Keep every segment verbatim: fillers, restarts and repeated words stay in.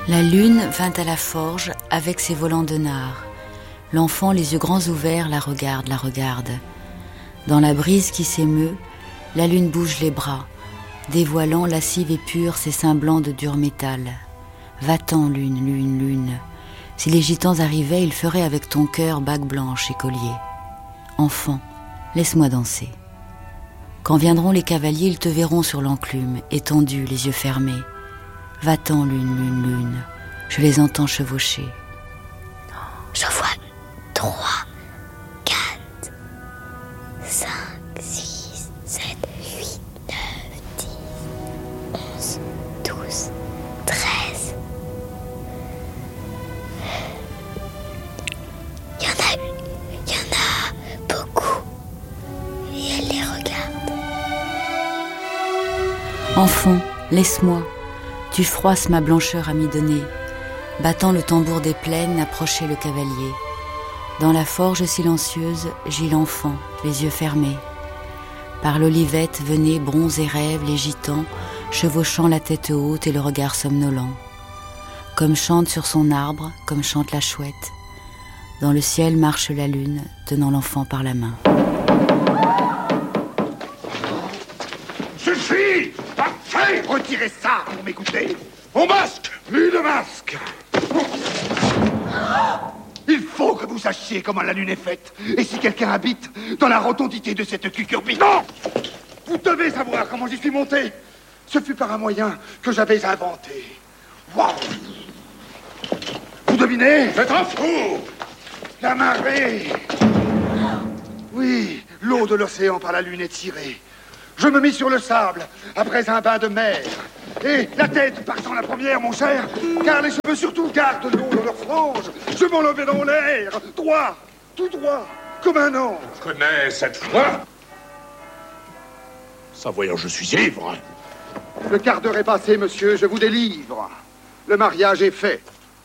La lune vint à la forge avec ses volants de nard. L'enfant, les yeux grands ouverts, la regarde, la regarde. Dans la brise qui s'émeut, la lune bouge les bras, dévoilant lascive et pure ses seins blancs de dur métal. Va-t'en, lune, lune, lune. Si les gitans arrivaient, ils feraient avec ton cœur bague blanche et collier. Enfant, laisse-moi danser. Quand viendront les cavaliers, ils te verront sur l'enclume, étendu, les yeux fermés. Va-t'en, lune, lune, lune. Je les entends chevaucher. Je vois trois, quatre, cinq, six, sept, huit, neuf, dix, onze, douze, treize. Il y en a, il y en a beaucoup. Et elle les regarde. Enfant, laisse-moi. Tu froisses ma blancheur amidonnée. Battant le tambour des plaines, approchait le cavalier. Dans la forge silencieuse, gît l'enfant, les yeux fermés. Par l'olivette venaient bronze et rêve les gitans, chevauchant la tête haute et le regard somnolent. Comme chante sur son arbre, comme chante la chouette. Dans le ciel marche la lune, tenant l'enfant par la main. Suffit! Parfait! Retirez ça, vous m'écoutez? Mon masque! Plus de masque! Il faut que vous sachiez comment la lune est faite. Et si quelqu'un habite dans la rotondité de cette cucurbite... Non! Vous devez savoir comment j'y suis monté. Ce fut par un moyen que j'avais inventé. Waouh! Vous devinez? C'est un fou! La marée! Oui, l'eau de l'océan par la lune est tirée. Je me mis sur le sable, après un bain de mer. Et la tête partant la première, mon cher, car les cheveux surtout gardent l'eau dans leurs franges. Je m'enlevais dans l'air, droit, tout droit, comme un ange. Je connais cette fois. Savoyant, je suis ivre. Le quart d'heure est passé, monsieur, je vous délivre. Le mariage est fait.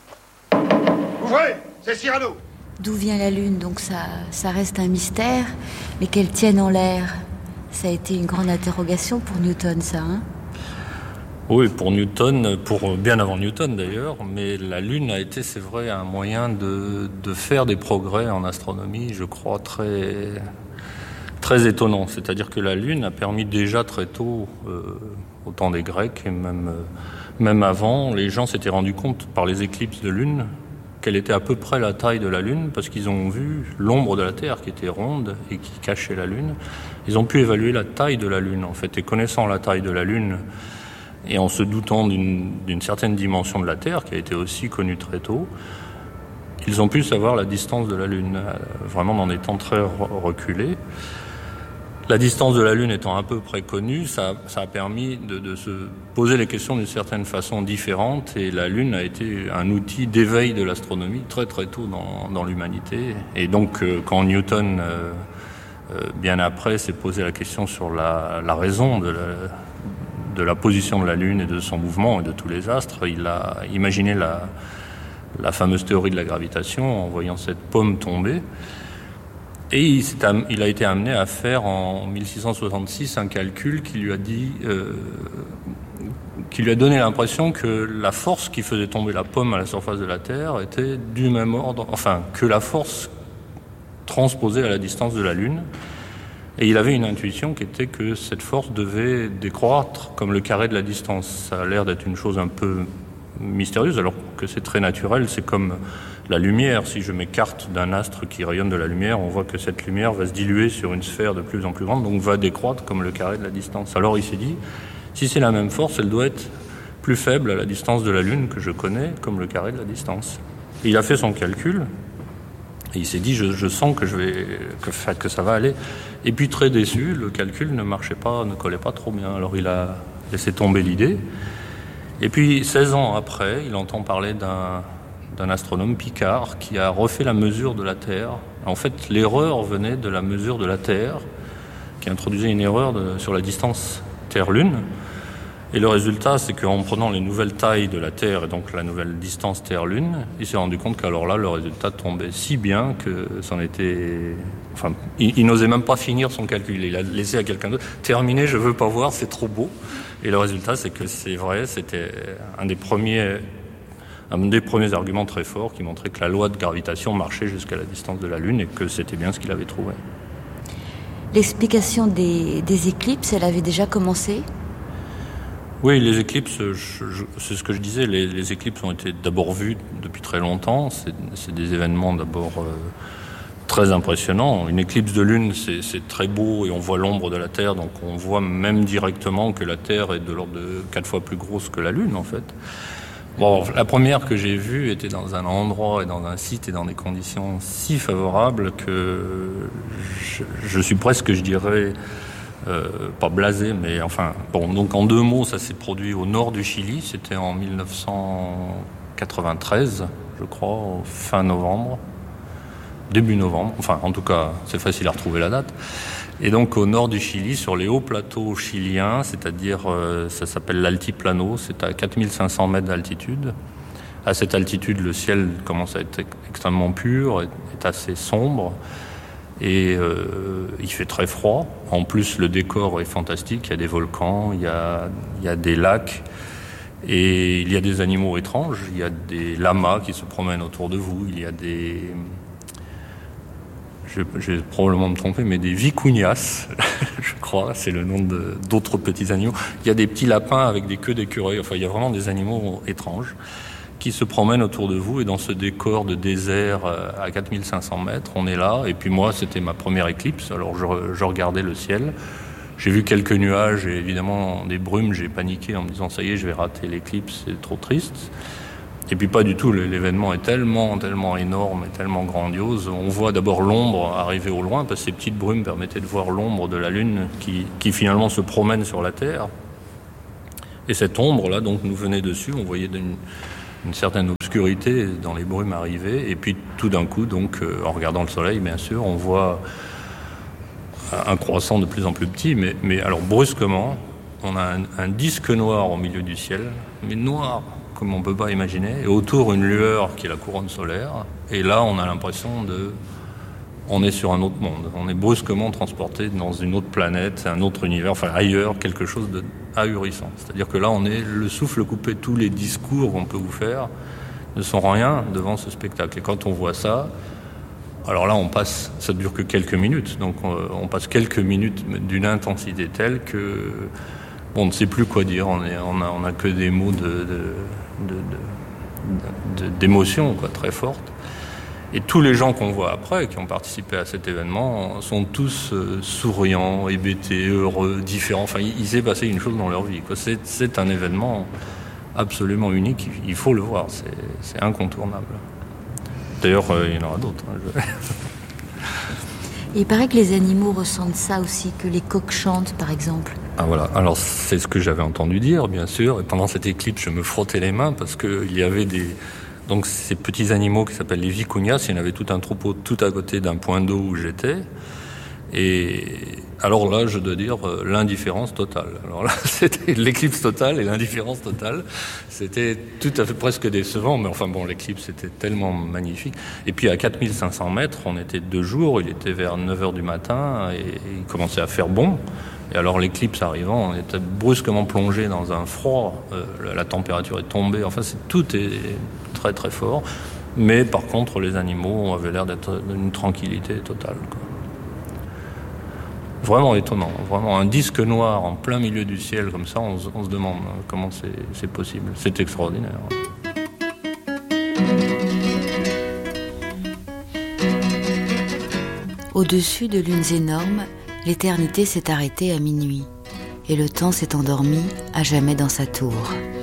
Ouvrez, c'est Cyrano. D'où vient la lune? Donc ça, ça reste un mystère, mais qu'elle tienne en l'air. Ça a été une grande interrogation pour Newton, ça, hein? Oui, pour Newton, pour bien avant Newton d'ailleurs, mais la Lune a été, c'est vrai, un moyen de, de faire des progrès en astronomie, je crois, très, très étonnants. C'est-à-dire que la Lune a permis déjà très tôt, euh, au temps des Grecs et même, euh, même avant, les gens s'étaient rendus compte par les éclipses de Lune quelle était à peu près la taille de la Lune, parce qu'ils ont vu l'ombre de la Terre qui était ronde et qui cachait la Lune. Ils ont pu évaluer la taille de la Lune, en fait, et connaissant la taille de la Lune, et en se doutant d'une, d'une certaine dimension de la Terre, qui a été aussi connue très tôt, ils ont pu savoir la distance de la Lune, vraiment dans des temps très reculés. La distance de la Lune étant à peu près connue, ça, ça a permis de, de se poser les questions d'une certaine façon différente, et la Lune a été un outil d'éveil de l'astronomie très très tôt dans, dans l'humanité. Et donc euh, quand Newton, euh, euh, bien après, s'est posé la question sur la, la raison de la, de la position de la Lune et de son mouvement et de tous les astres, il a imaginé la, la fameuse théorie de la gravitation en voyant cette pomme tomber. Et il, il a été amené à faire en mille six cent soixante-six un calcul qui lui a dit, euh, qui lui a donné l'impression que la force qui faisait tomber la pomme à la surface de la Terre était du même ordre, enfin que la force transposée à la distance de la Lune. Et il avait une intuition qui était que cette force devait décroître comme le carré de la distance. Ça a l'air d'être une chose un peu mystérieuse, alors que c'est très naturel. C'est comme la lumière. Si je m'écarte d'un astre qui rayonne de la lumière, on voit que cette lumière va se diluer sur une sphère de plus en plus grande, donc va décroître comme le carré de la distance. Alors il s'est dit, si c'est la même force, elle doit être plus faible à la distance de la Lune que je connais, comme le carré de la distance. Et il a fait son calcul, et il s'est dit, je, je sens que, je vais, que, que ça va aller. Et puis très déçu, le calcul ne marchait pas, ne collait pas trop bien. Alors il a laissé tomber l'idée. Et puis seize ans après, il entend parler d'un... d'un astronome, Picard, qui a refait la mesure de la Terre. En fait, l'erreur venait de la mesure de la Terre, qui introduisait une erreur de, sur la distance Terre-Lune. Et le résultat, c'est qu'en prenant les nouvelles tailles de la Terre, et donc la nouvelle distance Terre-Lune, il s'est rendu compte qu'alors là, le résultat tombait si bien que c'en était... Enfin, il, il n'osait même pas finir son calcul. Il a laissé à quelqu'un d'autre. Terminé, je veux pas voir, c'est trop beau. Et le résultat, c'est que c'est vrai, c'était un des premiers... un des premiers arguments très forts qui montrait que la loi de gravitation marchait jusqu'à la distance de la Lune et que c'était bien ce qu'il avait trouvé. L'explication des, des éclipses, elle avait déjà commencé ? Oui, les éclipses, je, je, c'est ce que je disais, les, les éclipses ont été d'abord vues depuis très longtemps. C'est, c'est des événements d'abord euh, très impressionnants. Une éclipse de lune, c'est, c'est très beau et on voit l'ombre de la Terre, donc on voit même directement que la Terre est de l'ordre de quatre fois plus grosse que la Lune, en fait. Bon, la première que j'ai vue était dans un endroit et dans un site et dans des conditions si favorables que je, je suis presque, je dirais, euh, pas blasé, mais enfin, bon, donc en deux mots, ça s'est produit au nord du Chili, c'était en dix-neuf cent quatre-vingt-treize, je crois, fin novembre, début novembre, enfin, en tout cas, c'est facile à retrouver la date. Et donc au nord du Chili, sur les hauts plateaux chiliens, c'est-à-dire, euh, ça s'appelle l'altiplano, c'est à quatre mille cinq cents mètres d'altitude. À cette altitude, le ciel commence à être extrêmement pur, est, est assez sombre, et euh, il fait très froid. En plus, le décor est fantastique, il y a des volcans, il y a, il y a des lacs, et il y a des animaux étranges, il y a des lamas qui se promènent autour de vous, il y a des... Je, je vais probablement me tromper, mais des vicunias, je crois, c'est le nom de, d'autres petits animaux. Il y a des petits lapins avec des queues d'écureuil, enfin il y a vraiment des animaux étranges qui se promènent autour de vous, et dans ce décor de désert à quatre mille cinq cents mètres, on est là, et puis moi c'était ma première éclipse, alors je, je regardais le ciel, j'ai vu quelques nuages et évidemment des brumes, j'ai paniqué en me disant ça y est, je vais rater l'éclipse, c'est trop triste. Et puis pas du tout, l'événement est tellement, tellement énorme et tellement grandiose. On voit d'abord l'ombre arriver au loin, parce que ces petites brumes permettaient de voir l'ombre de la Lune qui, qui finalement se promène sur la Terre. Et cette ombre-là, donc, nous venait dessus, on voyait une, une certaine obscurité dans les brumes arrivées. Et puis tout d'un coup, donc, euh, en regardant le soleil, bien sûr, on voit un croissant de plus en plus petit. Mais, mais alors brusquement, on a un, un disque noir au milieu du ciel, mais noir comme on ne peut pas imaginer, et autour une lueur qui est la couronne solaire, et là on a l'impression de... on est sur un autre monde, on est brusquement transporté dans une autre planète, un autre univers, enfin ailleurs, quelque chose d'ahurissant. C'est-à-dire que là on est le souffle coupé, tous les discours qu'on peut vous faire ne sont rien devant ce spectacle. Et quand on voit ça, alors là on passe, ça ne dure que quelques minutes, donc on, on passe quelques minutes d'une intensité telle que... on ne sait plus quoi dire, on est, on a, on a que des mots de, de, de, de, de, d'émotion, quoi, très fortes. Et tous les gens qu'on voit après, qui ont participé à cet événement, sont tous euh, souriants, hébétés, heureux, différents. Enfin, il, il s'est passé une chose dans leur vie, quoi. C'est, c'est un événement absolument unique, il faut le voir, c'est, c'est incontournable. D'ailleurs, euh, il y en aura d'autres. Hein, Et il paraît que les animaux ressentent ça aussi, que les coqs chantent, par exemple. Ah voilà, alors c'est ce que j'avais entendu dire, bien sûr, et pendant cette éclipse, je me frottais les mains parce qu'il y avait des... donc ces petits animaux qui s'appellent les vicunias, il y en avait tout un troupeau tout à côté d'un point d'eau où j'étais, et alors là, je dois dire, l'indifférence totale. Alors là, c'était l'éclipse totale et l'indifférence totale, c'était tout à fait presque décevant, mais enfin bon, l'éclipse était tellement magnifique. Et puis à quatre mille cinq cents mètres, on était deux jours, il était vers neuf heures du matin, et il commençait à faire bon. Et alors l'éclipse arrivant, on était brusquement plongé dans un froid, euh, la température est tombée, enfin c'est, tout est très très fort, mais par contre les animaux avaient l'air d'être d'une tranquillité totale, quoi. Vraiment étonnant, vraiment un disque noir en plein milieu du ciel comme ça, on, on se demande comment c'est, c'est possible, c'est extraordinaire. Au-dessus de lunes énormes, l'éternité s'est arrêtée à minuit, et le temps s'est endormi à jamais dans sa tour.